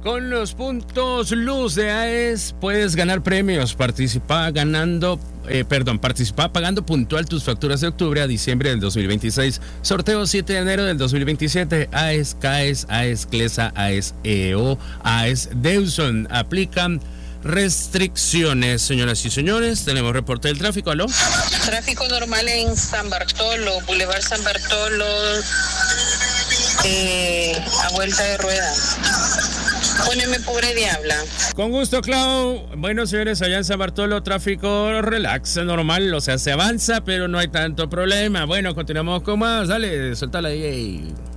Con los puntos Luz de AES puedes ganar premios. Participa pagando puntual tus facturas de octubre a diciembre del 2026. Sorteo 7 de enero del 2027. AES, CAES, AES, CLESA, AES, EO, AES, Deuson. Aplican restricciones. Señoras y señores, tenemos reporte del tráfico. ¿Aló? Tráfico normal en San Bartolo, Boulevard San Bartolo, a vuelta de rueda. Póneme pobre diabla. Con gusto, Clau. Bueno, señores, allá en San Bartolo, tráfico relax, normal, o sea, se avanza, pero no hay tanto problema. Bueno, continuamos con más. Dale, suéltala ahí.